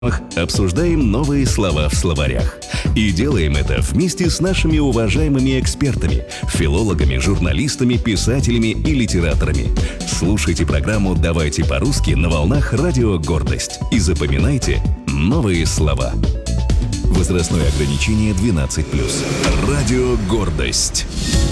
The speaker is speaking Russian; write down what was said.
Обсуждаем новые слова в словарях. И делаем это вместе с нашими уважаемыми экспертами, филологами, журналистами, писателями и литераторами. Слушайте программу «Давайте по-русски» на волнах Радио Гордость. И запоминайте новые слова. Возрастное ограничение 12+. Радио Гордость.